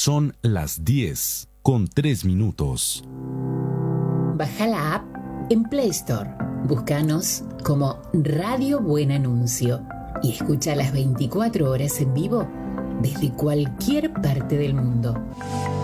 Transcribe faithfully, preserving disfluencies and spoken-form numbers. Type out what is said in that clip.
Son las diez con tres minutos. Baja la app en Play Store. Búscanos como Radio Buen Anuncio y escucha las veinticuatro horas en vivo desde cualquier parte del mundo.